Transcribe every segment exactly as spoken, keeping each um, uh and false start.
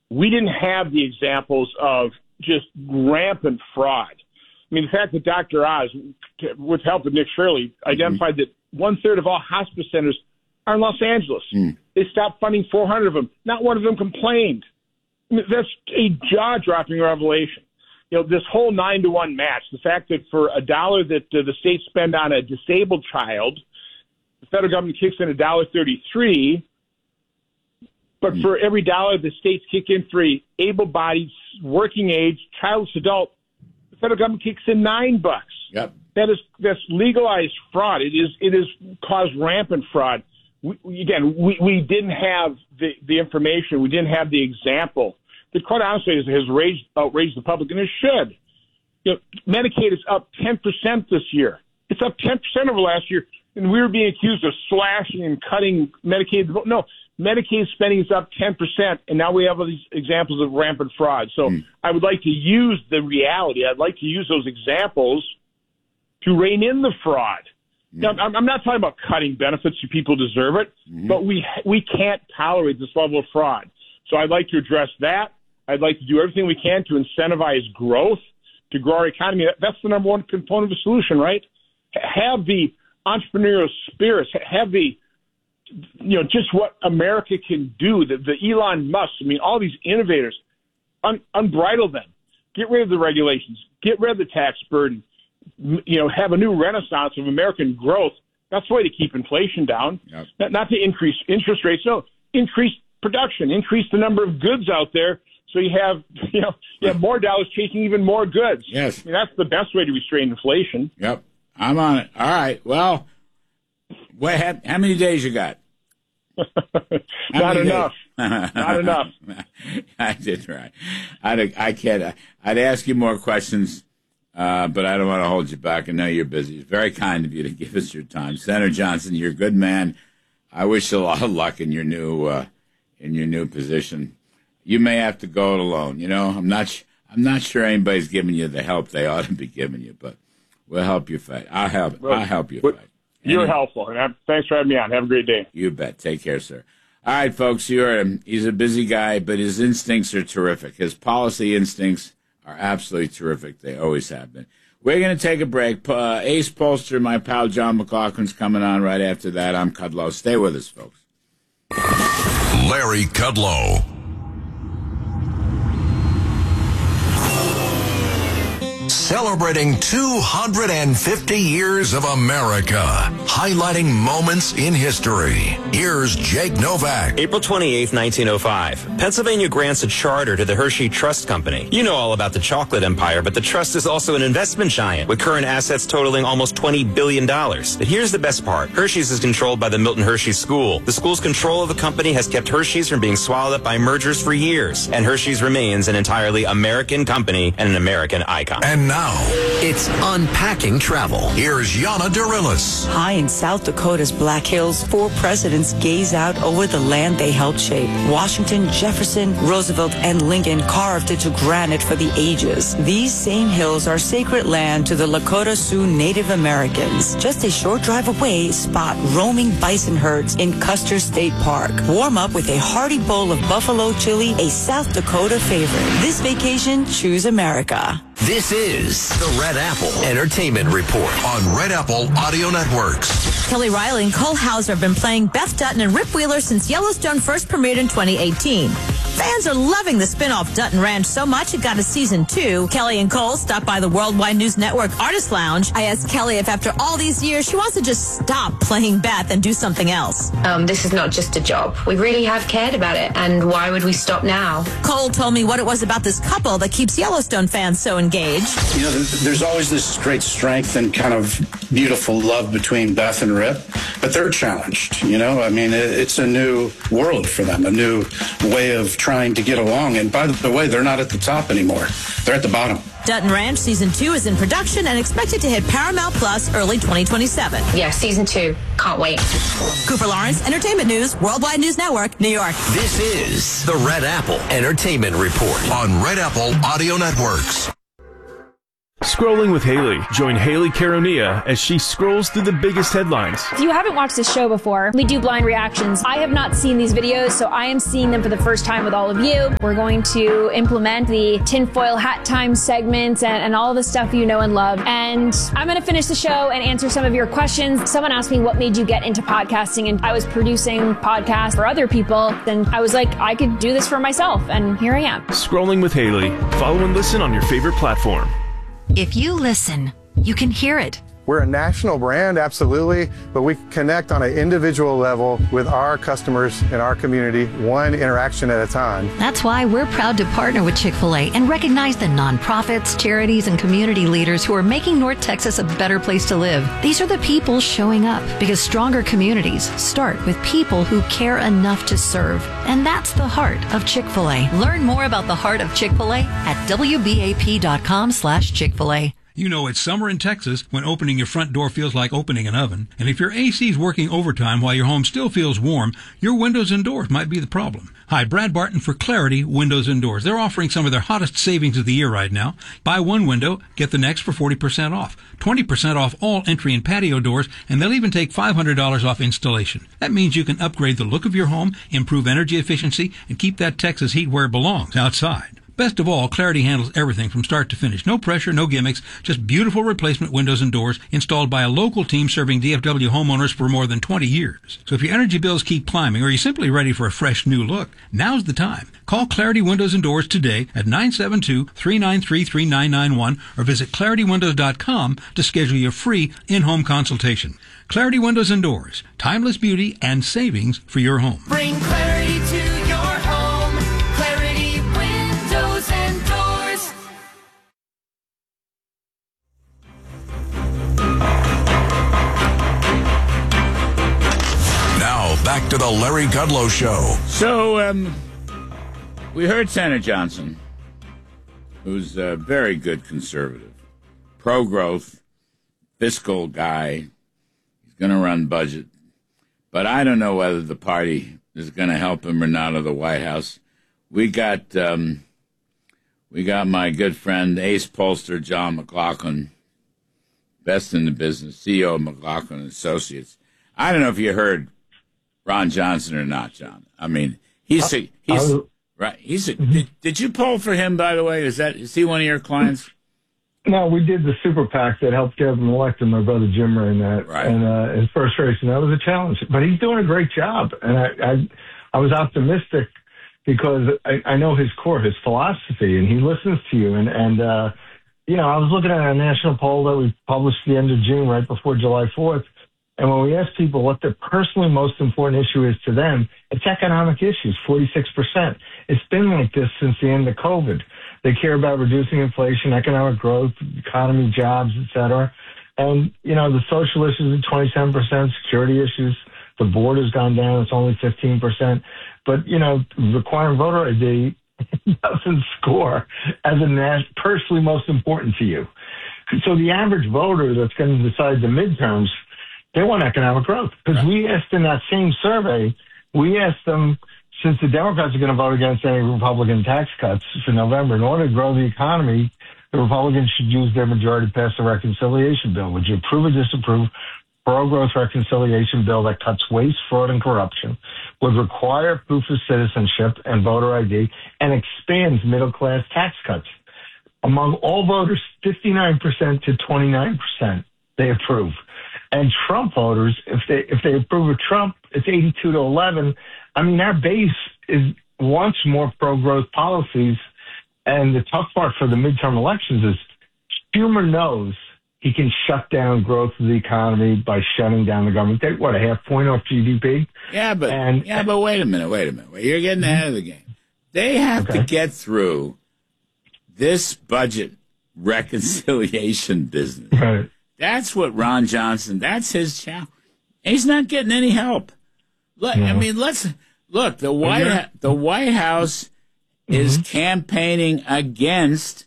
we didn't have the examples of just rampant fraud. I mean, the fact that Doctor Oz, with help of Nick Shirley, identified mm-hmm. that one-third of all hospice centers are in Los Angeles. Mm. They stopped funding four hundred of them. Not one of them complained. I mean, that's a jaw-dropping revelation. You know, this whole nine to one match, the fact that for a dollar that uh, the states spend on a disabled child, the federal government kicks in one dollar thirty-three, but mm. for every dollar the states kick in for a able-bodied, working-age, childless adult, the federal government kicks in nine bucks. Yep. That is that's legalized fraud. It is it has caused rampant fraud. We, we, again, we, we didn't have the, the information. We didn't have the example. That quite honestly has, has raised, outraged the public, and it should. You know, Medicaid is up ten percent this year. It's up ten percent over last year, and we were being accused of slashing and cutting Medicaid. No, Medicaid spending is up ten percent, and now we have all these examples of rampant fraud. So mm. I would like to use the reality. I'd like to use those examples to rein in the fraud. Mm. Now, I'm not talking about cutting benefits to people who deserve it, mm. but we we can't tolerate this level of fraud. So I'd like to address that. I'd like to do everything we can to incentivize growth, to grow our economy. That's the number one component of the solution, right? Have the entrepreneurial spirits, have the, you know, just what America can do, the, the Elon Musk, I mean, all these innovators, un, unbridle them. Get rid of the regulations. Get rid of the tax burden. You know, have a new renaissance of American growth. That's the way to keep inflation down. Yep. Not, not to increase interest rates. No, increase production, increase the number of goods out there. So you have, you know, you have more dollars chasing even more goods. Yes. I mean, that's the best way to restrain inflation. Yep. I'm on it. All right. Well, what, how, how many days you got? Not enough. Not enough. I did right. I'd, I can't. I'd ask you more questions, uh, but I don't want to hold you back. I know you're busy. It's very kind of you to give us your time. Senator Johnson, you're a good man. I wish you a lot of luck in your new uh, in your new position. You may have to go it alone. You know, I'm not. I'm not sure anybody's giving you the help they ought to be giving you, but we'll help you fight. I'll help. Well, I'll help you fight. You're anyway, helpful, and thanks for having me on. Have a great day. You bet. Take care, sir. All right, folks. You heard him. He's a busy guy, but his instincts are terrific. His policy instincts are absolutely terrific. They always have been. We're going to take a break. Uh, Ace Polster, my pal John McLaughlin's coming on right after that. I'm Kudlow. Stay with us, folks. Larry Kudlow. Celebrating two hundred fifty years of America, highlighting moments in history. Here's Jake Novak. April twenty-eighth, nineteen oh five. Pennsylvania grants a charter to the Hershey Trust Company. You know all about the chocolate empire, but the trust is also an investment giant with current assets totaling almost twenty billion dollars. But here's the best part. Hershey's is controlled by the Milton Hershey School. The school's control of the company has kept Hershey's from being swallowed up by mergers for years. And Hershey's remains an entirely American company and an American icon. And now, it's Unpacking Travel. Here's Yana Durilis. High in South Dakota's Black Hills, four presidents gaze out over the land they helped shape. Washington, Jefferson, Roosevelt, and Lincoln carved into granite for the ages. These same hills are sacred land to the Lakota Sioux Native Americans. Just a short drive away, spot roaming bison herds in Custer State Park. Warm up with a hearty bowl of buffalo chili, a South Dakota favorite. This vacation, choose America. This is the Red Apple Entertainment Report on Red Apple Audio Networks. Kelly Riley and Cole Hauser have been playing Beth Dutton and Rip Wheeler since Yellowstone first premiered in twenty eighteen. Fans are loving the spin-off Dutton Ranch so much it got a season two. Kelly and Cole stopped by the Worldwide News Network Artist Lounge. I asked Kelly if after all these years she wants to just stop playing Beth and do something else. Um, this is not just a job. We really have cared about it, and why would we stop now? Cole told me what it was about this couple that keeps Yellowstone fans so engaged. You know, there's always this great strength and kind of beautiful love between Beth and Rip, but they're challenged, you know? I mean, it's a new world for them, a new way of trying to get along. And by the way, they're not at the top anymore. They're at the bottom. Dutton Ranch Season two is in production and expected to hit Paramount Plus early twenty twenty-seven. Yeah, Season two. Can't wait. Cooper Lawrence, Entertainment News, Worldwide News Network, New York. This is the Red Apple Entertainment Report on Red Apple Audio Networks. Scrolling with Haley. Join Haley Caronia as she scrolls through the biggest headlines. If you haven't watched this show before, we do blind reactions. I have not seen these videos, so I am seeing them for the first time with all of you. We're going to implement the tinfoil hat time segments and, and all the stuff you know and love. And I'm going to finish the show and answer some of your questions. Someone asked me, what made you get into podcasting? And I was producing podcasts for other people. And I was like, I could do this for myself. And here I am. Scrolling with Haley. Follow and listen on your favorite platform. If you listen, you can hear it. We're a national brand, absolutely, but we connect on an individual level with our customers in our community, one interaction at a time. That's why we're proud to partner with Chick-fil-A and recognize the nonprofits, charities, and community leaders who are making North Texas a better place to live. These are the people showing up, because stronger communities start with people who care enough to serve. And that's the heart of Chick-fil-A. Learn more about the heart of Chick-fil-A at W B A P dot com slash Chick-fil-A. You know it's summer in Texas when opening your front door feels like opening an oven. And if your A C's working overtime while your home still feels warm, your windows and doors might be the problem. Hi, Brad Barton for Clarity Windows and Doors. They're offering some of their hottest savings of the year right now. Buy one window, get the next for forty percent off. twenty percent off all entry and patio doors, and they'll even take five hundred dollars off installation. That means you can upgrade the look of your home, improve energy efficiency, and keep that Texas heat where it belongs, outside. Best of all, Clarity handles everything from start to finish. No pressure, no gimmicks, just beautiful replacement windows and doors installed by a local team serving D F W homeowners for more than twenty years. So if your energy bills keep climbing or you're simply ready for a fresh new look, now's the time. Call Clarity Windows and Doors today at nine seven two, three nine three, three nine nine one or visit clarity windows dot com to schedule your free in-home consultation. Clarity Windows and Doors, timeless beauty and savings for your home. Bring clarity to your home. Clarity Windows and Doors. Now, back to the Larry Kudlow Show. So, um, we heard Senator Johnson, who's a very good conservative, pro-growth, fiscal guy. He's going to run budget. But I don't know whether the party is going to help him or not, or the White House. We got um, we got my good friend, ace pollster John McLaughlin, best in the business, C E O of McLaughlin and Associates. I don't know if you heard Ron Johnson or not, John. I mean, he's a, he's uh, right. He's a, mm-hmm. did, did you poll for him, by the way? Is that is he one of your clients? No, we did the super PAC that helped get him elected. My brother Jim ran that, right. and uh, his first race, and that was a challenge. But he's doing a great job, and I, I, I was optimistic because I, I know his core, his philosophy, and he listens to you. And and uh, you know, I was looking at a national poll that we published at the end of June, right before July fourth, and when we asked people what their personally most important issue is to them, it's economic issues, forty-six percent. It's been like this since the end of COVID. They care about reducing inflation, economic growth, economy, jobs, et cetera. And, you know, the social issues are twenty-seven percent, security issues, the border's gone down, it's only fifteen percent. But, you know, requiring voter I D doesn't score as a nas- personally most important to you. So the average voter that's going to decide the midterms, they want economic growth. Because we asked in that same survey, we asked them, since the Democrats are going to vote against any Republican tax cuts for November, in order to grow the economy, the Republicans should use their majority to pass a reconciliation bill. Would you approve or disapprove pro-growth reconciliation bill that cuts waste, fraud, and corruption, would require proof of citizenship and voter I D, and expands middle-class tax cuts? Among all voters, fifty-nine percent to twenty-nine percent, they approve. And Trump voters, if they if they approve of Trump, it's eighty-two to eleven. I mean, our base is wants more pro-growth policies, and the tough part for the midterm elections is Schumer knows he can shut down growth of the economy by shutting down the government. They, what, a half point off G D P? Yeah, but and, yeah, but wait a minute, wait a minute. Wait, you're getting ahead of the game. They have okay. to get through this budget reconciliation business. Right. That's what Ron Johnson, that's his challenge. He's not getting any help. Look, no. I mean, let's look, the White okay. the White House mm-hmm. is campaigning against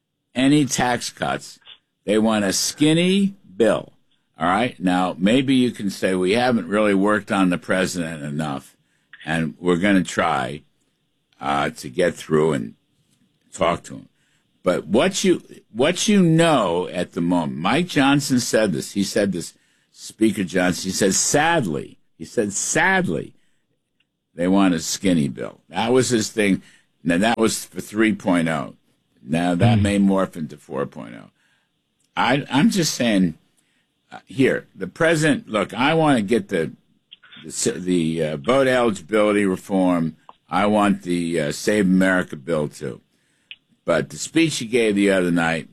any tax cuts. They want a skinny bill. All right? Now, maybe you can say we haven't really worked on the president enough, and we're going to try uh, to get through and talk to him. But what you what you know at the moment, Mike Johnson said this. He said this, Speaker Johnson. He said, sadly, he said, sadly, they want a skinny bill. That was his thing. Now, that was for three point oh. Now, that mm-hmm. may morph into four point oh. I, I'm just saying, uh, here, the president, look, I want to get the the, the uh, vote eligibility reform. I want the uh, Save America bill, too. But the speech he gave the other night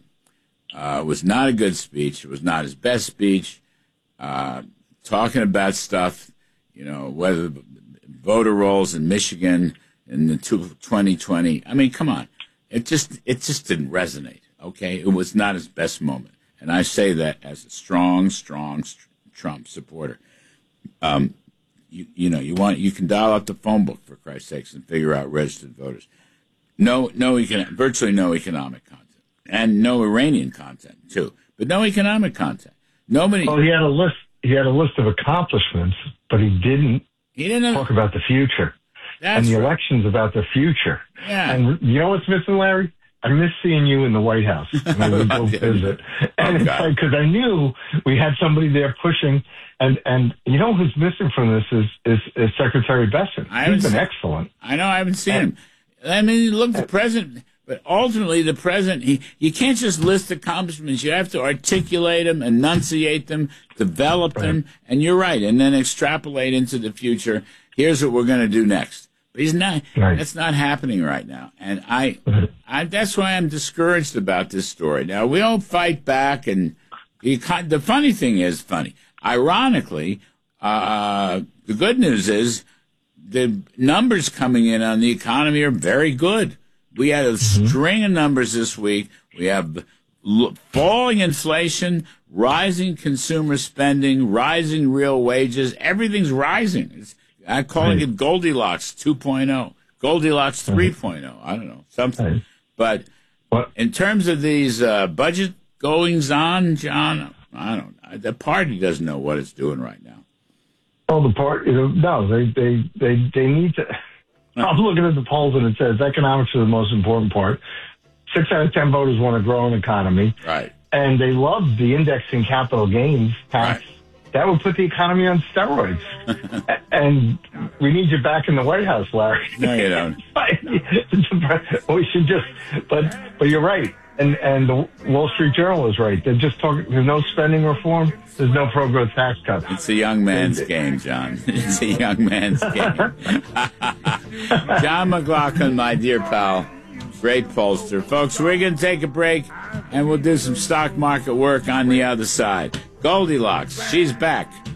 uh, was not a good speech. It was not his best speech. Uh, talking about stuff, you know, whether voter rolls in Michigan in the twenty twenty. I mean, come on. It just it just didn't resonate, okay? It was not his best moment. And I say that as a strong, strong Trump supporter. Um, you, you know, you want you can dial up the phone book, for Christ's sakes, and figure out registered voters. No, no, econ- virtually no economic content, and no Iranian content too, but no economic content. Nobody. Well, he had a list. He had a list of accomplishments, but he didn't. He didn't talk about the future. That's and the right. election's about the future. Yeah. And you know what's missing, Larry? I miss seeing you in the White House when we go visit. And it's like, because I knew we had somebody there pushing. And, and you know who's missing from this is, is, is Secretary Besson. He's been seen, excellent. I know, I haven't seen and, him. I mean, look, the president, but ultimately the president, he, you can't just list accomplishments. You have to articulate them, enunciate them, develop right. them. And you're right. And then extrapolate into the future. Here's what we're going to do next. But he's not. Right. That's not happening right now, and I, I. That's why I'm discouraged about this story. Now we all fight back, and the, the funny thing is, funny. Ironically, uh, the good news is the numbers coming in on the economy are very good. We had a mm-hmm. string of numbers this week. We have falling inflation, rising consumer spending, rising real wages. Everything's rising. It's, I'm calling right. it Goldilocks two point oh, Goldilocks three point oh. I don't know, something. Right. But what? In terms of these uh, budget goings on, John, I don't know. The party doesn't know what it's doing right now. Oh, the party, no, they, they, they, they need to. I'm looking at the polls and it says economics is the most important part. Six out of ten voters want to grow an economy. Right. And they love the indexing capital gains tax. Right. That would put the economy on steroids. And we need you back in the White House, Larry. No, you don't. We should just, but but you're right. And and the Wall Street Journal is right. They're just talking, there's no spending reform. There's no pro-growth tax cuts. It's a young man's game, John. It's a young man's game. John McLaughlin, my dear pal. Great pollster. Folks, we're going to take a break, and we'll do some stock market work on the other side. Goldilocks, she's back.